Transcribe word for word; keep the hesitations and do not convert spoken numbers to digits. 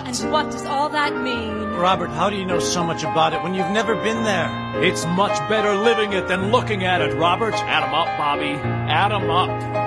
And what does all that mean? Robert, how do you know so much about it when you've never been there? It's much better living it than looking at it, Robert. Add 'em up, Bobby. Add 'em up.